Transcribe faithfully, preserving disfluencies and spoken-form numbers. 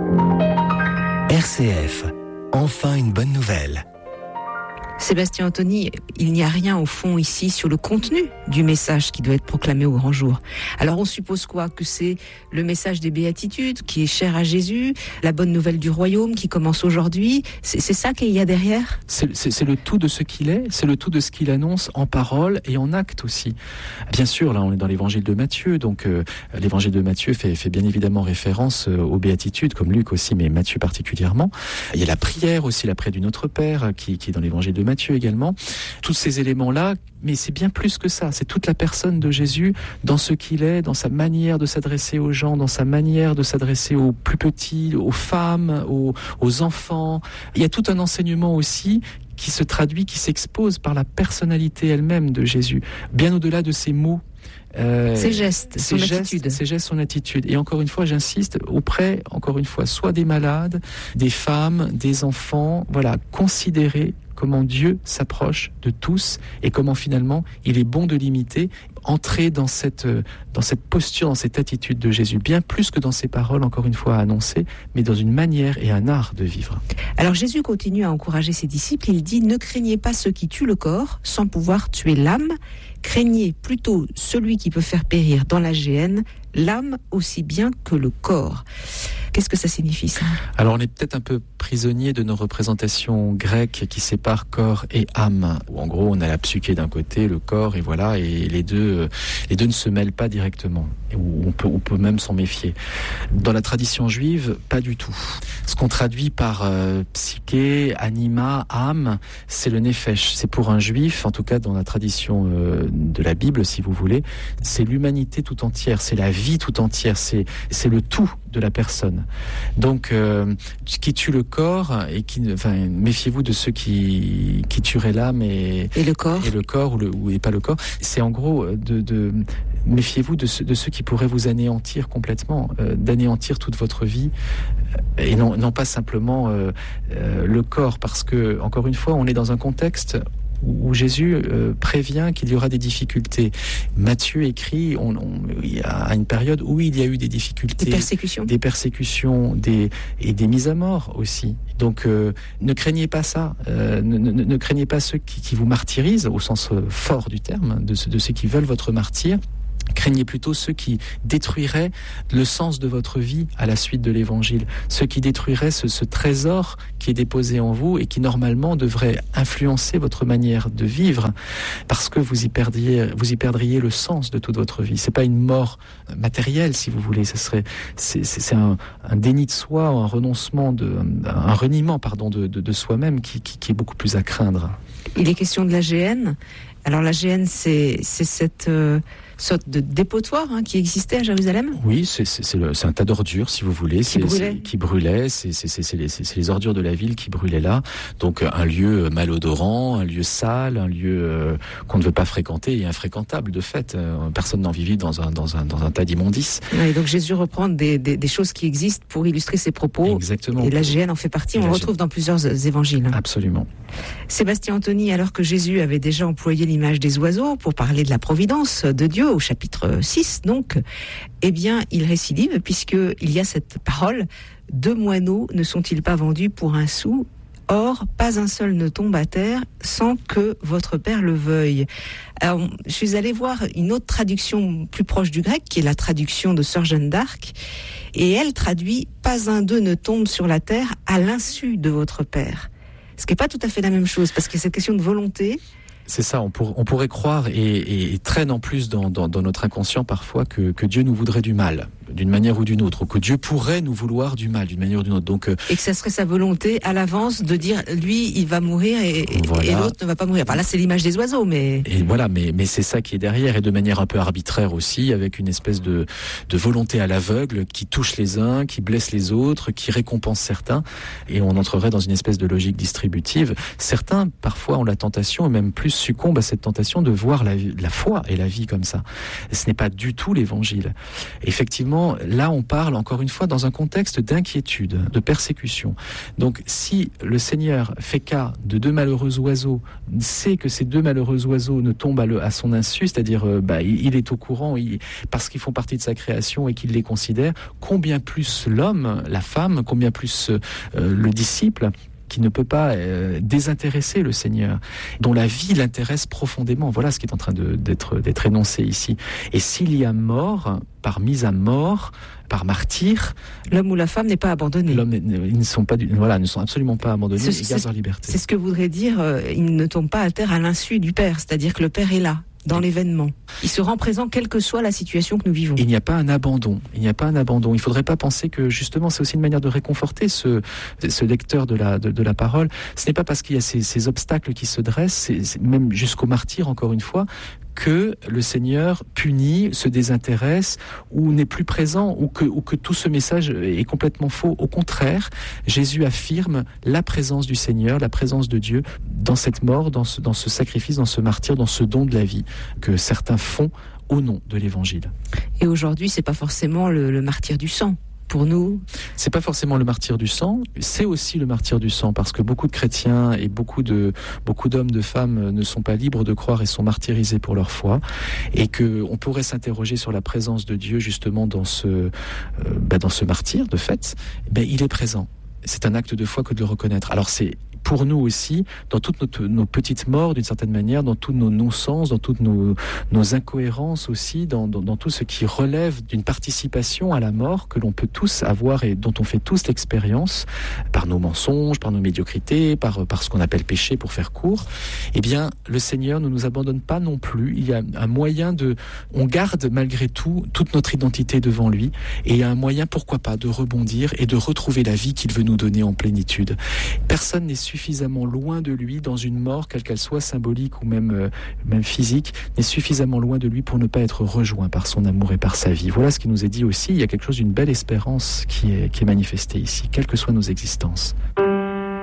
R C F, enfin une bonne nouvelle. Sébastien Anthony, il n'y a rien au fond ici sur le contenu du message qui doit être proclamé au grand jour. Alors on suppose quoi ? Que c'est le message des béatitudes qui est cher à Jésus, la bonne nouvelle du royaume qui commence aujourd'hui. C'est, c'est ça qu'il y a derrière ? c'est, c'est, c'est le tout de ce qu'il est, c'est le tout de ce qu'il annonce en parole et en acte aussi. Bien sûr, là on est dans l'évangile de Matthieu, donc euh, l'évangile de Matthieu fait, fait bien évidemment référence euh, aux béatitudes, comme Luc aussi, mais Matthieu particulièrement. Il y a la prière aussi, la prière du Notre Père, qui, qui est dans l'évangile de Matthieu également. Tous ces éléments-là, mais c'est bien plus que ça. C'est toute la personne de Jésus dans ce qu'il est, dans sa manière de s'adresser aux gens, dans sa manière de s'adresser aux plus petits, aux femmes, aux, aux enfants. Il y a tout un enseignement aussi qui se traduit, qui s'expose par la personnalité elle-même de Jésus, bien au-delà de ses mots. Euh, ses gestes, son ses attitude. Gestes, ses gestes, son attitude. Et encore une fois, j'insiste, auprès, encore une fois, soit des malades, des femmes, des enfants, voilà, considérez comment Dieu s'approche de tous et comment finalement il est bon de l'imiter, entrer dans cette, dans cette posture, dans cette attitude de Jésus, bien plus que dans ses paroles, encore une fois, à annoncer, mais dans une manière et un art de vivre. Alors Jésus continue à encourager ses disciples, il dit « Ne craignez pas ceux qui tuent le corps sans pouvoir tuer l'âme, craignez plutôt celui qui peut faire périr dans la géhenne l'âme aussi bien que le corps. » Qu'est-ce que ça signifie, ça ? Alors, on est peut-être un peu prisonnier de nos représentations grecques qui séparent corps et âme. Où en gros, on a la psyché d'un côté, le corps, et voilà, et les deux, les deux ne se mêlent pas directement. Ou on peut, on peut même s'en méfier. Dans la tradition juive, pas du tout. Ce qu'on traduit par euh, psyché, anima, âme, c'est le nefesh. C'est pour un juif, en tout cas dans la tradition euh, de la Bible, si vous voulez, c'est l'humanité tout entière, c'est la vie tout entière, c'est, c'est le tout de la personne. Donc, euh, qui tue le corps et qui, enfin, méfiez-vous de ceux qui qui tueraient l'âme et et le corps et le corps ou le ou et pas le corps. C'est en gros de, de méfiez-vous de, ce, de ceux qui pourraient vous anéantir complètement, euh, d'anéantir toute votre vie et non non pas simplement euh, euh, le corps, parce que encore une fois, on est dans un contexte où Jésus euh, prévient qu'il y aura des difficultés. Matthieu écrit on, on, il y a une période où il y a eu des difficultés, des persécutions, des, persécutions, des et des mises à mort aussi. Donc euh, ne craignez pas ça, euh, ne, ne, ne craignez pas ceux qui, qui vous martyrisent au sens fort du terme, de, de ceux qui veulent votre martyre. Craignez plutôt ceux qui détruiraient le sens de votre vie à la suite de l'évangile, ceux qui détruiraient ce, ce trésor qui est déposé en vous et qui normalement devrait influencer votre manière de vivre, parce que vous y perdriez, vous y perdriez le sens de toute votre vie. C'est pas une mort matérielle, si vous voulez, ce serait, c'est, c'est, c'est un, un déni de soi, un renoncement, de, un reniement, pardon, de, de, de soi-même qui, qui, qui est beaucoup plus à craindre. Il est question de la géhenne. Alors la géhenne, c'est, c'est cette euh, sorte de dépotoir hein, qui existait à Jérusalem. Oui, c'est, c'est, c'est, le, c'est un tas d'ordures, si vous voulez, qui c'est, brûlait. C'est, qui brûlait. C'est, c'est, c'est, c'est, les, c'est, c'est les ordures de la ville qui brûlaient là. Donc un lieu malodorant, un lieu sale, un lieu euh, qu'on ne veut pas fréquenter et infréquentable de fait. Euh, personne n'en vit dans un dans un dans un tas d'immondices. Et donc Jésus reprend des, des, des choses qui existent pour illustrer ses propos. Exactement. Et la géhenne en fait partie. On le retrouve dans plusieurs évangiles. Absolument. Sébastien Anthony, alors que Jésus avait déjà employé l'image des oiseaux pour parler de la providence de Dieu au chapitre six, donc, eh bien, il récidive puisqu'il y a cette parole « Deux moineaux ne sont-ils pas vendus pour un sou ? Or, pas un seul ne tombe à terre sans que votre Père le veuille. » Alors, je suis allée voir une autre traduction plus proche du grec, qui est la traduction de Sœur Jeanne d'Arc, et elle traduit « Pas un d'eux ne tombe sur la terre à l'insu de votre Père ». Ce qui n'est pas tout à fait la même chose, parce que cette question de volonté... C'est ça, on, pour, on pourrait croire, et, et, et traîne en plus dans, dans, dans notre inconscient parfois, que, que Dieu nous voudrait du mal, d'une manière ou d'une autre, ou que Dieu pourrait nous vouloir du mal, d'une manière ou d'une autre. Donc, euh, et que ça serait sa volonté à l'avance de dire, lui, il va mourir et, voilà. Et l'autre ne va pas mourir. Enfin, là, c'est l'image des oiseaux, mais... Et voilà, mais, mais c'est ça qui est derrière, et de manière un peu arbitraire aussi, avec une espèce de, de volonté à l'aveugle qui touche les uns, qui blesse les autres, qui récompense certains, et on entrerait dans une espèce de logique distributive. Certains, parfois, ont la tentation, et même plus succombent à cette tentation de voir la, la foi et la vie comme ça. Et ce n'est pas du tout l'évangile. Effectivement, simplement, là on parle encore une fois dans un contexte d'inquiétude, de persécution. Donc si le Seigneur fait cas de deux malheureux oiseaux, sait que ces deux malheureux oiseaux ne tombent à, le, à son insu, c'est-à-dire euh, bah, il, il est au courant il, parce qu'ils font partie de sa création et qu'il les considère, combien plus l'homme, la femme, combien plus euh, le disciple, qui ne peut pas euh, désintéresser le Seigneur, dont la vie l'intéresse profondément. Voilà ce qui est en train de, d'être, d'être énoncé ici. Et s'il y a mort, par mise à mort, par martyr, l'homme ou la femme n'est pas abandonné. L'homme, ils ne sont pas, du, voilà, ne sont absolument pas abandonnés. C'est, ils gardent leur liberté. C'est ce que voudrait dire, euh, ils ne tombent pas à terre à l'insu du Père, c'est-à-dire que le Père est là, dans l'événement. Il se rend présent quelle que soit la situation que nous vivons. Il n'y a pas un abandon. Il n'y a pas un abandon. Il ne faudrait pas penser que justement c'est aussi une manière de réconforter ce, ce lecteur de la, de, de la parole. Ce n'est pas parce qu'il y a ces, ces obstacles qui se dressent, c'est, c'est même jusqu'au martyr encore une fois, que le Seigneur punit, se désintéresse ou n'est plus présent ou que, ou que tout ce message est complètement faux. Au contraire, Jésus affirme la présence du Seigneur, la présence de Dieu dans cette mort, dans ce, dans ce sacrifice, dans ce martyr, dans ce don de la vie que certains font au nom de l'Évangile. Et aujourd'hui, c'est pas forcément le, le martyr du sang. Pour nous, c'est pas forcément le martyr du sang, c'est aussi le martyr du sang, parce que beaucoup de chrétiens et beaucoup de beaucoup d'hommes, de femmes ne sont pas libres de croire et sont martyrisés pour leur foi, et que on pourrait s'interroger sur la présence de Dieu justement dans ce euh, bah dans ce martyr de fait. Ben il est présent. C'est un acte de foi que de le reconnaître. Alors c'est pour nous aussi, dans toutes nos, nos petites morts d'une certaine manière, dans tous nos non-sens, dans toutes nos, nos incohérences aussi, dans, dans, dans tout ce qui relève d'une participation à la mort que l'on peut tous avoir et dont on fait tous l'expérience, par nos mensonges, par nos médiocrités, par, par ce qu'on appelle péché pour faire court, eh bien le Seigneur ne nous abandonne pas non plus. Il y a un moyen de... On garde malgré tout toute notre identité devant lui, et il y a un moyen, pourquoi pas, de rebondir et de retrouver la vie qu'il veut nous donner en plénitude. Personne n'est suffisamment loin de lui dans une mort, quelle qu'elle soit, symbolique ou même, euh, même physique, n'est suffisamment loin de lui pour ne pas être rejoint par son amour et par sa vie. Voilà ce qui nous est dit aussi. Il y a quelque chose d'une belle espérance qui est, qui est manifestée ici, quelles que soient nos existences.